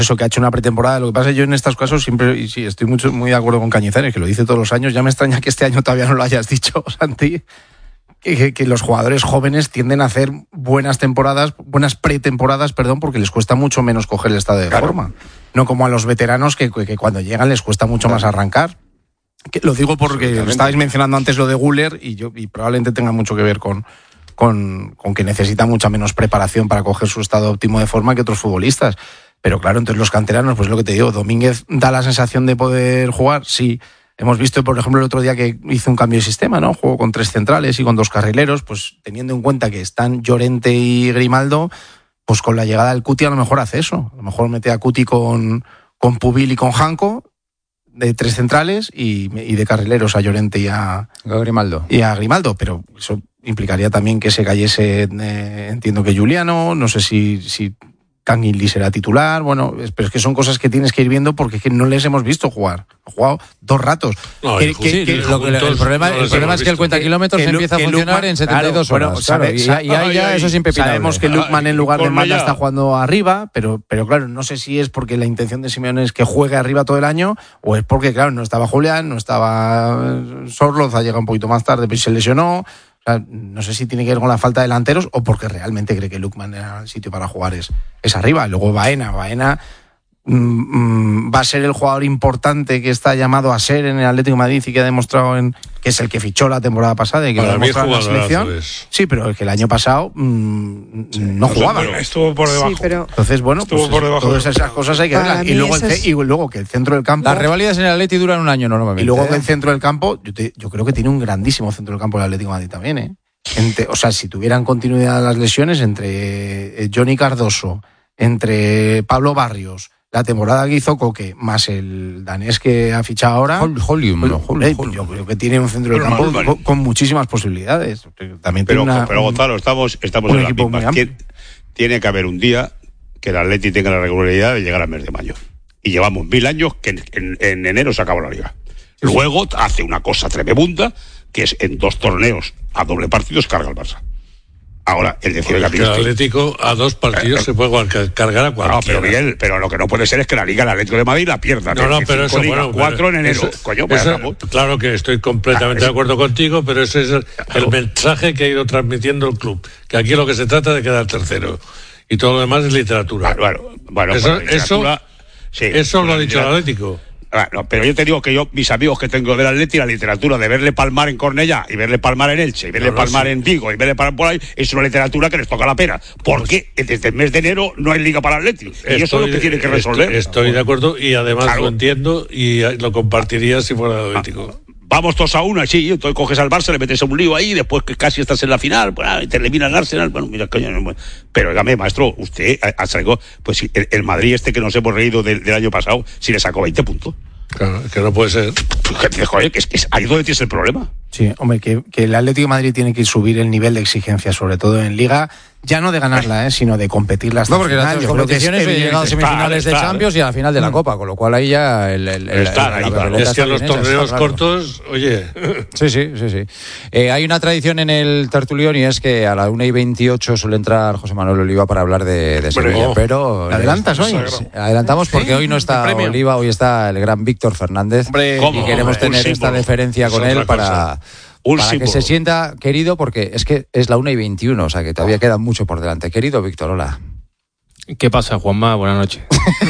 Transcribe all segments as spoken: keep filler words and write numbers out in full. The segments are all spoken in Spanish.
Eso que ha hecho una pretemporada. Lo que pasa es que yo en estos casos siempre, y sí, estoy mucho, muy de acuerdo con Cañizares, que lo dice todos los años. Ya me extraña que este año todavía no lo hayas dicho, Santi, que, que, que los jugadores jóvenes tienden a hacer buenas temporadas, buenas pretemporadas, perdón, porque les cuesta mucho menos coger el estado de claro. forma. No como a los veteranos que, que cuando llegan les cuesta mucho claro. más arrancar. Que lo digo porque estabais mencionando antes lo de Güler y, yo, y probablemente tenga mucho que ver con, con, con que necesita mucha menos preparación para coger su estado óptimo de forma que otros futbolistas. Pero claro, entonces los canteranos, pues lo que te digo, Domínguez da la sensación de poder jugar, sí. Hemos visto, por ejemplo, el otro día que hizo un cambio de sistema, ¿no? Jugó con tres centrales y con dos carrileros, pues teniendo en cuenta que están Llorente y Grimaldo, pues con la llegada del Cuti a lo mejor hace eso. A lo mejor mete a Cuti con, con Pubil y con Janko, de tres centrales, y, y de carrileros a Llorente y a, a Grimaldo. Y a Grimaldo, pero eso implicaría también que se cayese, eh, entiendo que Juliano, no sé si... si Canguilí será titular, bueno, pero es que son cosas que tienes que ir viendo porque es que no les hemos visto jugar. Ha jugado dos ratos. No, que, que, sí, que, lo que, el problema, no el problema es que el cuenta kilómetros empieza a funcionar Lukman, en setenta y dos claro, horas. Bueno, claro, sabe, y, y ahí ya eso es impepinable. Sabemos que Lukman en lugar de Manda está jugando arriba, pero, pero claro, no sé si es porque la intención de Simeone es que juegue arriba todo el año o es porque, claro, no estaba Julián, no estaba Sorloz, ha llegado un poquito más tarde, pero se lesionó. O sea, no sé si tiene que ver con la falta de delanteros o porque realmente cree que Lukman era el sitio para jugar es, es arriba. Luego Baena, Baena mmm, va a ser el jugador importante que está llamado a ser en el Atlético de Madrid y que ha demostrado en, que es el que fichó la temporada pasada y que para lo ha demostrado en la selección. Es. Sí, pero el que el año pasado mmm, sí, no jugaba. Bueno, estuvo por debajo. Sí, pero... Entonces, bueno, pues por debajo todas esas cosas hay que verlas. Y luego, el, y luego que el centro del campo... Las reválidas en el Atleti duran un año normalmente. Y luego que ¿eh? el centro del campo, yo, te, yo creo que tiene un grandísimo centro del campo el Atlético de Madrid también, ¿eh? Entre, o sea, si tuvieran continuidad las lesiones entre Johnny Cardoso, entre Pablo Barrios, la temporada que hizo Coque, más el danés que ha fichado ahora, Hol, Holium, pues, no, Hol, eh, Hol, yo creo que tiene un centro de campo con, con muchísimas posibilidades. También pero, tiene una, pero Gonzalo, estamos, estamos en la misma. Tiene, tiene que haber un día que el Atleti tenga la regularidad de llegar al mes de mayo. Y llevamos mil años que en, en, en enero se acabó la liga. Luego hace una cosa tremenda, que es en dos torneos a doble partido se carga el Barça. Ahora, el decir el Atlético a dos partidos eh, se puede cargar a cualquiera. No, pero Miguel, pero lo que no puede ser es que la Liga, el Atlético de Madrid la pierda. No, no, pero eso, Liga, bueno, cuatro en enero. Eso, Coño, pues eso, claro que estoy completamente ah, de acuerdo contigo, pero ese es el, el mensaje que ha ido transmitiendo el club. Que aquí lo que se trata es de quedar tercero. Y todo lo demás es literatura. Bueno, bueno eso, pues literatura, eso, sí, eso lo ha dicho el Atlético. Ah, no, pero yo te digo que yo, mis amigos que tengo del Atleti, la literatura de verle palmar en Cornellá y verle palmar en Elche y verle no, no, palmar sí. en Vigo y verle palmar por ahí, es una literatura que les toca la pena. Porque desde el mes de enero no hay liga para el Atleti. Y estoy, eso es lo que tiene que resolver. Estoy, estoy de acuerdo y además claro. lo entiendo y lo compartiría si fuera el Atlético. Ah, vamos todos a una, sí, entonces coges al Barça, le metes a un lío ahí, después que casi estás en la final, pues, te elimina el Arsenal, bueno, mira, coño, no, pero dígame, maestro, usted ha sacado, pues el, el Madrid este que nos hemos reído del, del año pasado, si le sacó veinte puntos. Claro, que no puede ser. Joder, que es, que es ahí donde tienes el problema. Sí, hombre, que, que el Atlético de Madrid tiene que subir el nivel de exigencia, sobre todo en Liga, ya no de ganarla, ¿eh? sino de competirla hasta no, porque final. las competiciones he llegado a semifinales estar, de estar, Champions y a la final de la Copa, con lo cual ahí ya el, el, el, está, el, la, la, es que los torneos claro. cortos, oye. Sí, sí, sí, sí. Eh, hay una tradición en el tertulión y es que a la una y veintiocho suele entrar José Manuel Oliva para hablar de, de Sevilla, oh, pero adelantas hoy. Sí, adelantamos porque ¿sí? hoy no está Oliva, hoy está el gran Víctor Fernández. Hombre, y queremos hombre, tener esta deferencia con él para... Un para símbolo. Que se sienta querido, porque es que es la una y veintiuno, o sea que todavía queda mucho por delante. Querido Víctor, hola. ¿Qué pasa, Juanma? Buenas noches.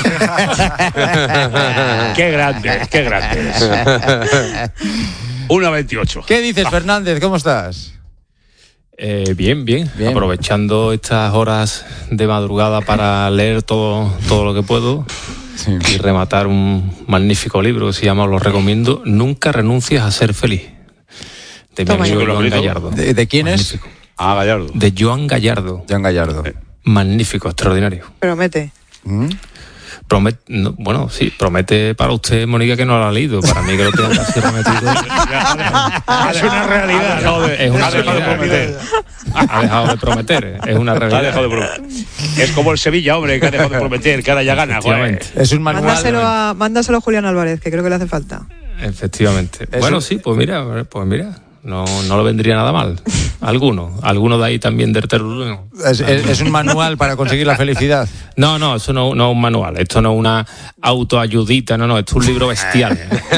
Qué grande, qué grande. una veintiocho. ¿Qué dices, Fernández? ¿Cómo estás? Eh, bien, bien, bien. Aprovechando estas horas de madrugada para leer todo, todo lo que puedo. Sí. Y rematar un magnífico libro que se llama, os lo recomiendo, Nunca renuncies a ser feliz. De mi amigo Joan Gallardo. ¿De, ¿De quién Magnífico. es? Ah, Gallardo. De Joan Gallardo. Joan Gallardo. Magnífico, extraordinario. Promete. ¿Mm? Promete, no, bueno, sí, promete para usted, Mónica, que no lo ha leído. Para mí que lo tengo casi remetido. Es una realidad. De, es una ha dejado realidad. de prometer. Ha dejado de prometer. Es una realidad. Ha dejado de prometer. Es como el Sevilla, hombre, que ha dejado de prometer, que ahora ya gana. Es un manual. Mándaselo a, mándaselo a Julián Álvarez, que creo que le hace falta. Efectivamente. Es bueno, un... sí, pues mira, pues mira. no, no lo vendría nada mal. Alguno, alguno de ahí también del terreno. ¿Es, es, ¿Es un manual para conseguir la felicidad? No, no, eso no, no es un manual, esto no es una autoayudita, no, no, esto es un libro bestial.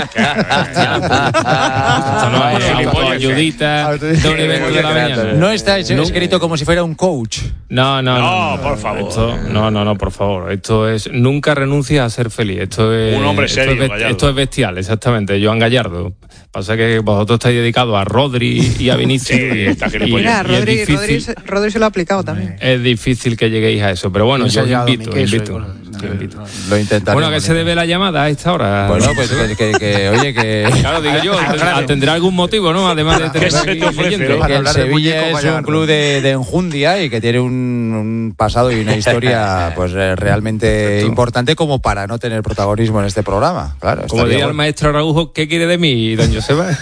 Esto no es autoayudita de un evento de la mañana. No está escrito como si fuera un coach. No, no, no. No, no por favor. Esto, no, no, no, por favor. Esto es, nunca renuncies a ser feliz. Esto es, un hombre serio, esto es, Gallardo. Esto es bestial, exactamente. Joan Gallardo. Pasa que vosotros estáis dedicados a Rodri y a Vinicius. Sí, y, está y, Mira, y Rodri, es difícil, Rodri, se, Rodri se lo ha aplicado también. Es difícil que lleguéis a eso, pero bueno, yo os invito, invito, no, invito. no, Lo intentaré. Bueno, ¿a qué se debe la llamada a esta hora? Bueno, pues que, que, que oye, que... Claro, digo yo, tendrá algún motivo, ¿no? Además de tener se te ofrece, leyendo. que el Sevilla es un club de, de enjundia y que tiene un, un pasado y una historia pues realmente Perfecto. importante como para no tener protagonismo en este programa. Claro, como diría bueno. el maestro Araujo, ¿qué quiere de mí, don Joseba?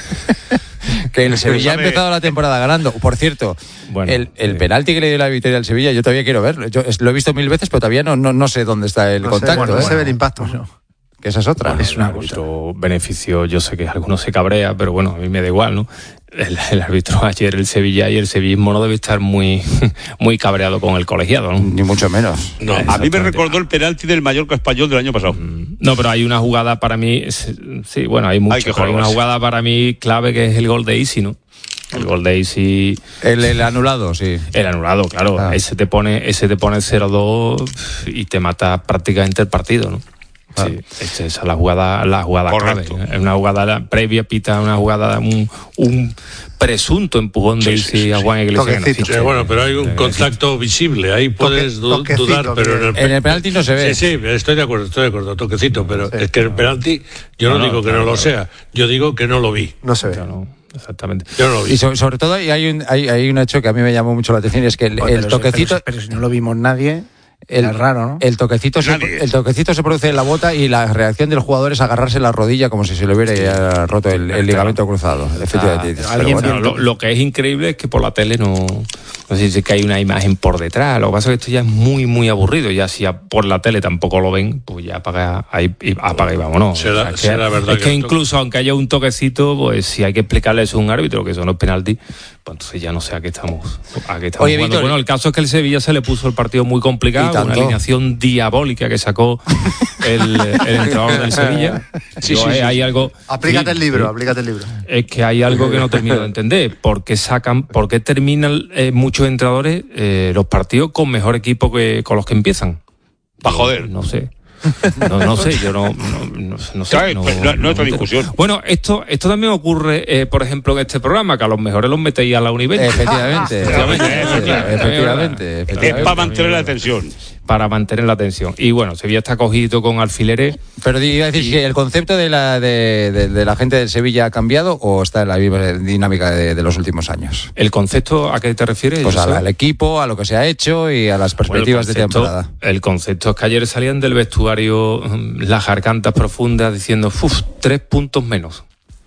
Que el Sevilla ha empezado la temporada ganando. Por cierto, bueno, el, el penalti que le dio la victoria al Sevilla, yo todavía quiero verlo. Yo lo he visto mil veces, pero todavía no, no, no sé dónde está el no contacto. Sé, bueno, ¿eh? no se ve el impacto, ¿no? Que esa es otra. Bueno, es una árbitro beneficio, yo sé que algunos se cabrea, pero bueno, a mí me da igual, ¿no? El, el árbitro ayer, el Sevilla y el sevillismo no debe estar muy, muy cabreado con el colegiado, ¿no? Ni mucho menos. No, a mí me recordó el penalti del Mallorca Español del año pasado. No, pero hay una jugada para mí, sí, bueno, hay muchas, hay, hay una jugada para mí clave que es el gol de Isi, ¿no? El gol de Isi. El, el anulado, sí. El anulado, claro. Ah. Ese te pone, ese te pone cero dos y te mata prácticamente el partido, ¿no? Ah. Sí, esa es la jugada, la jugada clave. Es una jugada previa, pita una jugada, un, un presunto empujón de Isi sí, sí, a Juan Iglesias. Sí, bueno, pero hay un contacto visible, ahí puedes Toque, dudar, pero en el, en el penalti no se ve. Sí, sí, estoy de acuerdo, estoy de acuerdo, toquecito, pero sí, es que el penalti, yo no, no digo no, que claro, no lo sea, yo digo que no lo vi. No se ve. No, exactamente. Yo no lo vi. Y sobre, sobre todo hay un, hay, hay un hecho que a mí me llamó mucho la atención, es que el, bueno, el pero toquecito... Si, pero, pero si no lo vimos nadie... El, es raro, ¿no? El toquecito, se, el toquecito se produce en la bota y la reacción del jugador es agarrarse la rodilla como si se le hubiera roto el, el ligamento cruzado. Efectivamente. Ah, bueno, lo, lo que es increíble es que por la tele no, no sé si es que hay una imagen por detrás. Lo que pasa es que esto ya es muy, muy aburrido. Ya si por la tele tampoco lo ven, pues ya apaga, ahí, apaga y vámonos. Será, o sea, es será que, verdad es que, que incluso aunque haya un toquecito, pues si hay que explicarle eso a un árbitro, que son los penaltis, pues entonces ya no sé a qué estamos, a qué estamos Oye, jugando. Bueno, el caso es que el Sevilla se le puso el partido muy complicado, una alineación diabólica que sacó el, el entrenador del Sevilla. Sí, Yo, sí, eh, sí, hay sí. algo. Aplícate sí, el libro, sí. aplícate el libro. Es que hay algo que no termino de entender. ¿Por qué sacan, por qué terminan eh, muchos entrenadores eh, los partidos con mejor equipo que con los que empiezan? Para joder. No sé. No, no sé, yo no, no, no, no sé. No, no, no es otra discusión. Bueno, esto, esto también ocurre, eh, por ejemplo, en este programa, que a los mejores los metéis a la Universal. Efectivamente, efectivamente, efectivamente, efectivamente, efectivamente. Es para mantener la tensión. Para mantener la tensión. Y bueno, Sevilla está cogido con alfileres. Pero iba a decir y... que el concepto de la, de, de, de la gente del Sevilla ha cambiado o está en la misma dinámica de, de los últimos años. ¿El concepto a qué te refieres? Pues al, al equipo, a lo que se ha hecho y a las perspectivas bueno, concepto, de temporada. El concepto es que ayer salían del vestuario las gargantas profundas diciendo, uff, tres puntos menos.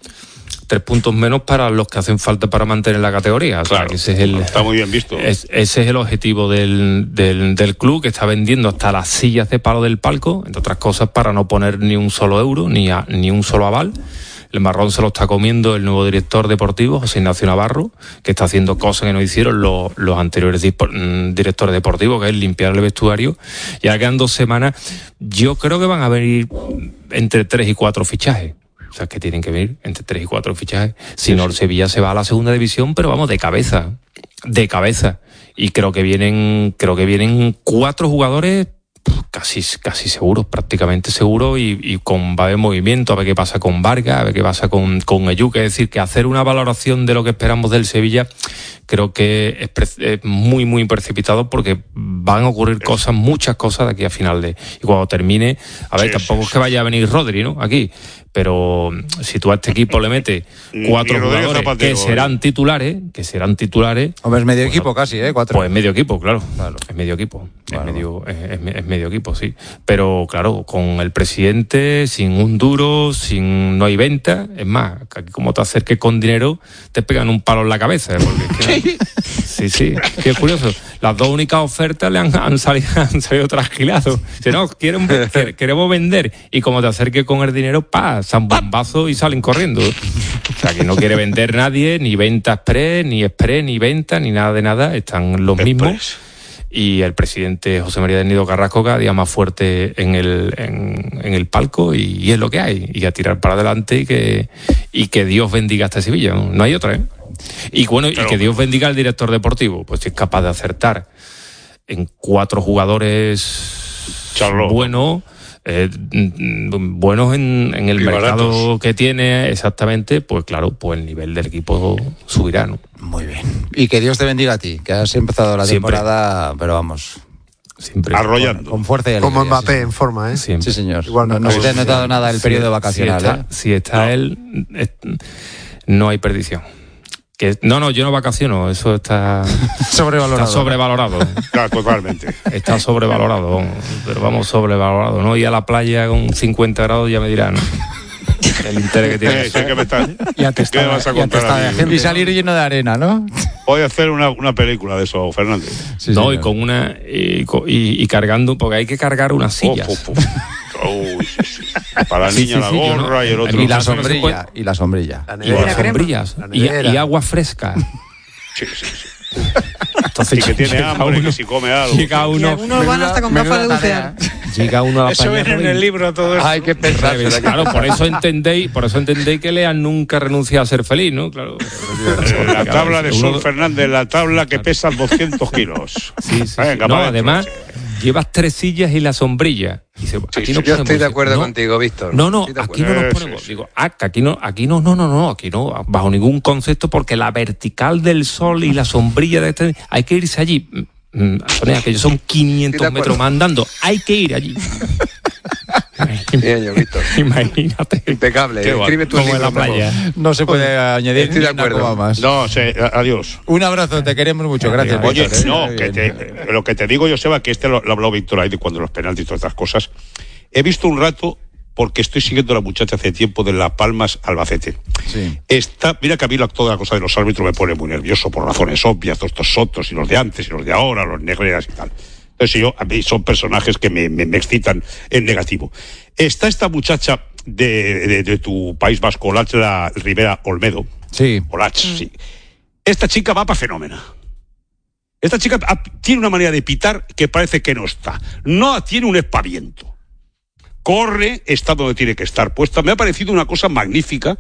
Tres puntos menos para los que hacen falta para mantener la categoría. O sea, claro, que ese es el, está muy bien visto. Es, ese es el objetivo del, del, del club, que está vendiendo hasta las sillas de palo del palco, entre otras cosas, para no poner ni un solo euro, ni, a, ni un solo aval. El marrón se lo está comiendo el nuevo director deportivo, José Ignacio Navarro, que está haciendo cosas que no hicieron los, los anteriores directores deportivos, que es limpiar el vestuario. Ya quedan dos semanas. Yo creo que van a venir entre tres y cuatro fichajes. O sea, que tienen que venir entre tres y cuatro fichajes. Si no, el Sevilla se va a la segunda división, pero vamos, de cabeza. De cabeza. Y creo que vienen, creo que vienen cuatro jugadores casi, casi seguros, prácticamente seguros, y, y con va a haber movimiento, a ver qué pasa con Vargas, a ver qué pasa con, con Eyú. Es decir, que hacer una valoración de lo que esperamos del Sevilla creo que es, pre, es muy, muy precipitado, porque van a ocurrir cosas, muchas cosas de aquí a final de... Y cuando termine, a ver, sí, tampoco sí, es que vaya a venir Rodri, ¿no? Aquí. Pero si tú a este equipo le metes cuatro jugadores Zapatero, que serán titulares, que serán titulares... Hombre, es medio pues, equipo casi, ¿eh? Cuatro. Pues es medio equipo, claro. claro. Es medio equipo. Claro. Es, medio, es, es, es medio equipo. equipo, sí. Pero claro, con el presidente, sin un duro, sin no hay venta. Es más, como te acerques con dinero, te pegan un palo en la cabeza. Porque es que, sí, sí, que es curioso. Las dos únicas ofertas le han, han salido, han salido trasquilados. Dice, no, quieren, queremos vender. Y como te acerques con el dinero, pa, san bombazo y salen corriendo. O sea, que no quiere vender nadie, ni venta express, ni express, ni venta, ni nada de nada. Están los mismos. Y el presidente José María del Nido Carrasco cada día más fuerte en el, en, en el palco, y, y es lo que hay. Y a tirar para adelante y que, y que Dios bendiga a este Sevilla. No, no hay otra, ¿eh? Y bueno, y que Dios bendiga al director deportivo. Pues si es capaz de acertar en cuatro jugadores Charlo. buenos, eh, buenos en, en el y mercado baratos. Que tiene, exactamente, pues claro, pues el nivel del equipo subirá, ¿no? Muy bien. Y que Dios te bendiga a ti, que has empezado la Siempre. temporada, pero vamos, siempre arrollando. Con, con fuerza y alegría. Como Mbappé, sí, en forma, ¿eh? Siempre. Sí, señor. Igual no, no se te ha notado nada el periodo si, vacacional, si está, ¿eh? Si está no. él, es, no hay perdición. Que, no, no, yo no vacaciono, eso está sobrevalorado. Está sobrevalorado. Claro, totalmente. Está sobrevalorado, pero vamos, sobrevalorado, ¿no? Y a la playa con cincuenta grados ya me dirán, ¿no? El interés que tiene. Sí, que me está, ya te está, ¿qué vas a contar a a gente? Y salir lleno de arena, ¿no? Voy a hacer una, una película de eso, Fernández. Sí, no, señor. y con una y, y, y cargando, porque hay que cargar unas sillas. Oh, oh, oh. Uy, sí, sí. Para la niña sí, sí, la gorra no, y el otro. Y la sombrilla. Y la sombrilla. La nevera, y las sombrillas. Y, y agua fresca. Sí, sí, sí. Entonces, y que tiene hambre, uno, que si come algo. Llega uno, y algunos van hasta con gafas de bucear. Llega uno a la eso viene en el libro todo eso. Hay que pensar. Claro, por eso entendéis, por eso entendéis que Lean nunca renuncia a ser feliz, ¿no? Claro. La tabla de Sol Fernández, la tabla que pesa doscientos kilos. Sí, sí. Venga, sí. No, además, llevas tres sillas y la sombrilla. Y se, aquí sí, no sí, yo estoy de acuerdo no, contigo, Víctor. No, no, aquí no nos ponemos. Sí, sí. Digo, ah, que aquí no, aquí no, no, no, no, aquí no, bajo ningún concepto, porque la vertical del sol y la sombrilla de este, hay que irse allí. Antonia, que son quinientos metros más andando, hay que ir allí. Bien, yo, Víctor. Imagínate. Impecable. Escribe tu libro en la playa. No se puede añadir. Estoy de acuerdo. Más. No, sé, adiós. Un abrazo, te queremos mucho, gracias. Oye, Víctor, no, ¿eh? que te, lo que te digo, Joseba, que este lo, lo habló Víctor ahí de cuando los penaltis y todas estas cosas. He visto un rato, porque estoy siguiendo a la muchacha hace tiempo de Las Palmas, Albacete. Sí. Está, mira que a mí la, toda la cosa de los árbitros me pone muy nervioso por razones obvias, todos estos sotos y los de antes y los de ahora, los negreras y tal. Entonces yo, a mí son personajes que me, me, me excitan en negativo. Está esta muchacha de, de, de tu País Vasco, Olach la Rivera Olmedo. Sí. Olach, mm. sí. Esta chica va para fenómena. Esta chica tiene una manera de pitar que parece que no está. No tiene un espaviento. Corre, está donde tiene que estar puesta. Me ha parecido una cosa magnífica,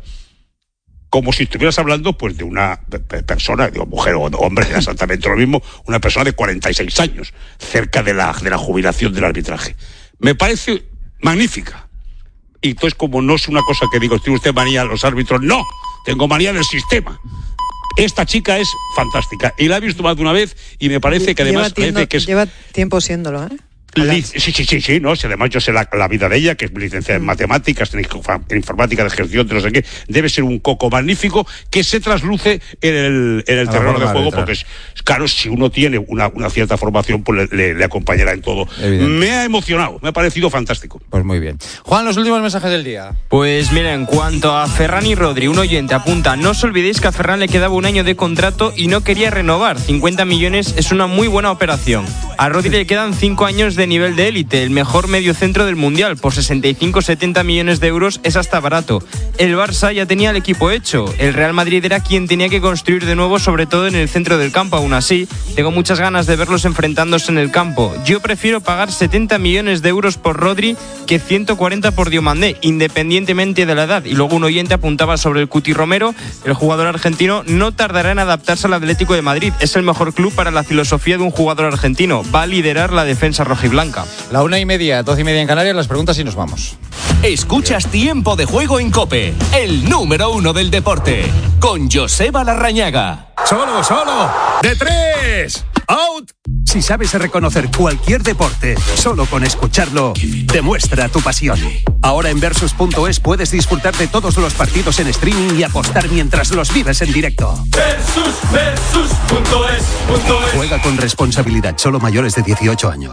como si estuvieras hablando pues de una persona, digo, mujer o hombre, exactamente lo mismo, una persona de cuarenta y seis años, cerca de la, de la jubilación del arbitraje. Me parece magnífica. Y entonces, como no es una cosa que digo, ¿tiene usted manía a los árbitros? No, tengo manía del sistema. Esta chica es fantástica. Y la he visto más de una vez y me parece que además... Lleva, tiendo, parece que es... lleva tiempo siéndolo, ¿eh? Sí, sí, sí, sí, no, si además yo sé la, la vida de ella, que es licenciada en matemáticas, en, en informática de gestión, de no sé qué, debe ser un coco magnífico que se trasluce en el, en el terreno de juego, porque es, claro, si uno tiene una, una cierta formación, pues le, le, le acompañará en todo. Evidente. Me ha emocionado, me ha parecido fantástico. Pues muy bien. Juan, los últimos mensajes del día. Pues mira, en cuanto a Ferran y Rodri, un oyente apunta, no os olvidéis que a Ferran le quedaba un año de contrato y no quería renovar. cincuenta millones es una muy buena operación. A Rodri le quedan cinco años de nivel de élite, el mejor mediocentro del mundial, por sesenta y cinco a setenta millones de euros es hasta barato. El Barça ya tenía el equipo hecho, el Real Madrid era quien tenía que construir de nuevo, sobre todo en el centro del campo. Aún así, tengo muchas ganas de verlos enfrentándose en el campo. Yo prefiero pagar setenta millones de euros por Rodri que ciento cuarenta por Diomandé, independientemente de la edad. Y luego un oyente apuntaba sobre el Cuti Romero, el jugador argentino no tardará en adaptarse al Atlético de Madrid, es el mejor club para la filosofía de un jugador argentino, va a liderar la defensa rojiblanca. La una y media, doce y media en Canarias, las preguntas y nos vamos. Escuchas Tiempo de Juego en COPE, el número uno del deporte, con Joseba Larrañaga. Solo, solo, de tres, out. Si sabes reconocer cualquier deporte, solo con escucharlo, demuestra tu pasión. Ahora en Versus punto es puedes disfrutar de todos los partidos en streaming y apostar mientras los vives en directo. Versus, Versus punto es, punto es. Juega con responsabilidad, solo mayores de dieciocho años.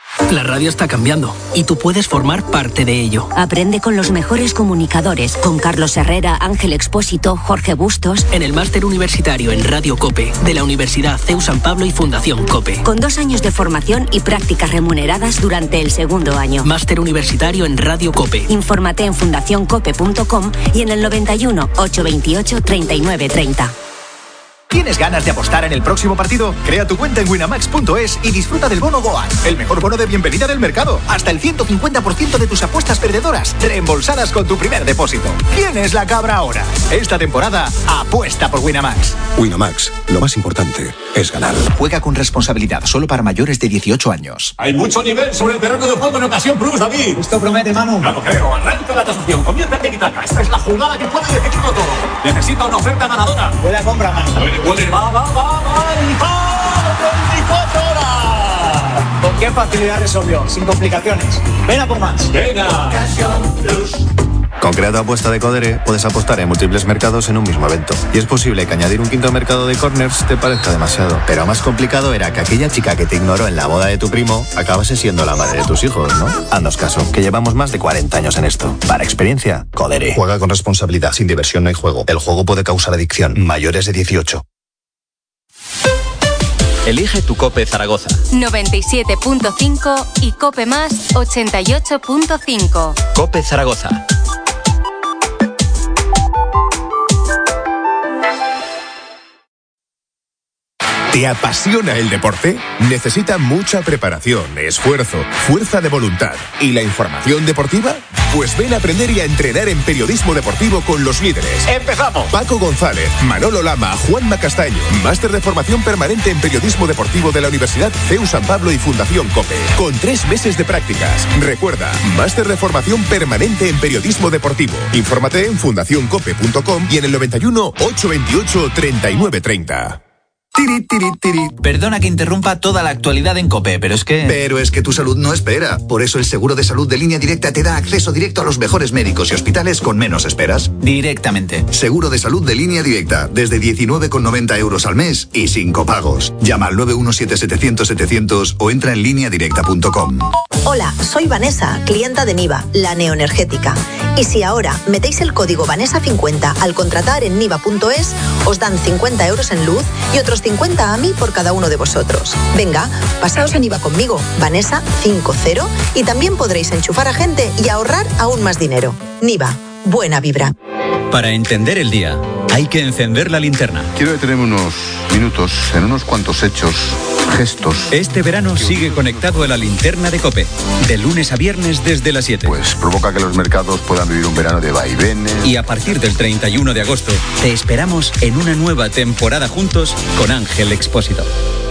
La radio está cambiando y tú puedes formar parte de ello. Aprende con los mejores comunicadores, con Carlos Herrera, Ángel Expósito, Jorge Bustos. En el máster universitario en Radio COPE de la Universidad C E U San Pablo y Fundación COPE. Con dos años de formación y prácticas remuneradas durante el segundo año. Máster universitario en Radio COPE. Infórmate en fundación cope punto com y en el noventa y uno, ochocientos veintiocho, treinta y nueve treinta. ¿Tienes ganas de apostar en el próximo partido? Crea tu cuenta en winamax punto es y disfruta del bono Goal, el mejor bono de bienvenida del mercado. Hasta el ciento cincuenta por ciento de tus apuestas perdedoras reembolsadas con tu primer depósito. ¿Quién es la cabra ahora? Esta temporada, apuesta por Winamax. Winamax, lo más importante es ganar. Juega con responsabilidad, solo para mayores de dieciocho años. Hay mucho nivel sobre el terreno de juego en Ocasión Plus, David. Esto promete, Manu. No lo creo. Arranca la tasación, convierte en tiki-taka. Esta es la jugada que puede decidirlo todo. Necesita una oferta ganadora. Buena compra, Manu. Puede, puede, va, va, va, va. Y va. veinticuatro horas. ¿Con qué facilidad resolvió? Sin complicaciones. Ven a por más. Venga. Ocasión Plus. Con Crea tu apuesta de Codere puedes apostar en múltiples mercados en un mismo evento. Y es posible que añadir un quinto mercado de corners te parezca demasiado. Pero más complicado era que aquella chica que te ignoró en la boda de tu primo acabase siendo la madre de tus hijos, ¿no? Haznos caso, que llevamos más de cuarenta años en esto. Para experiencia, Codere. Juega con responsabilidad. Sin diversión no hay juego. El juego puede causar adicción. Mayores de dieciocho. Elige tu COPE Zaragoza. noventa y siete punto cinco y COPE Más ochenta y ocho punto cinco. COPE Zaragoza. ¿Te apasiona el deporte? Necesita mucha preparación, esfuerzo, fuerza de voluntad. ¿Y la información deportiva? Pues ven a aprender y a entrenar en periodismo deportivo con los líderes. ¡Empezamos! Paco González, Manolo Lama, Juanma Castaño. Máster de formación permanente en periodismo deportivo de la Universidad C E U San Pablo y Fundación COPE. Con tres meses de prácticas. Recuerda, máster de formación permanente en periodismo deportivo. Infórmate en fundación cope punto com y en el noventa y uno, ochocientos veintiocho, treinta y nueve treinta. Tiri, tiri, tiri. Perdona que interrumpa toda la actualidad en COPE, pero es que... Pero es que tu salud no espera. Por eso el seguro de salud de Línea Directa te da acceso directo a los mejores médicos y hospitales con menos esperas. Directamente. Seguro de salud de Línea Directa, desde diecinueve con noventa euros al mes y sin copagos. Llama al nueve uno siete, setecientos, setecientos o entra en línea directa punto com. Hola, soy Vanessa, clienta de Niva, la neoenergética. Y si ahora metéis el código Vanessa cincuenta al contratar en niva punto es, os dan cincuenta euros en luz y otros cincuenta a mí por cada uno de vosotros. Venga, pasaos a Niva conmigo, Vanessa cincuenta, y también podréis enchufar a gente y ahorrar aún más dinero. Niva, buena vibra. Para entender el día, hay que encender la linterna. Quiero detenerme unos minutos en unos cuantos hechos, gestos. Este verano sigue conectado a la linterna de COPE, de lunes a viernes desde las siete. Pues provoca que los mercados puedan vivir un verano de vaivenes. Y a partir del treinta y uno de agosto, te esperamos en una nueva temporada juntos con Ángel Expósito.